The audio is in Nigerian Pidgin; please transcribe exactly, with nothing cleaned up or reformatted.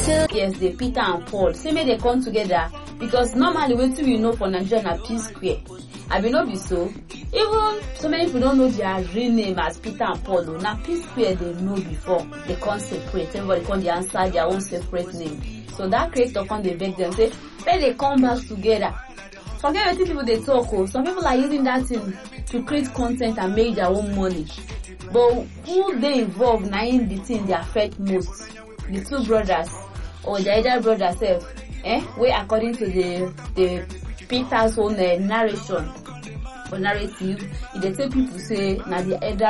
yes, the Peter and Paul. Say make they come together because normally wetin we know for Nigeria na P Square. I be no be so. Even so many people don't know their real name as Peter and Paul. Now P Square they know before they can't separate. Everybody can they answer their own separate name. So that creator can they beg them say when they come back together. Forget what people they talk. Oh, some people are using that thing to create content and make their own money. But who they involve now in the thing they affect most? The two brothers or the other brother self, eh? Where according to the the Peter's own uh, narration or narrative, if they say people say now the elder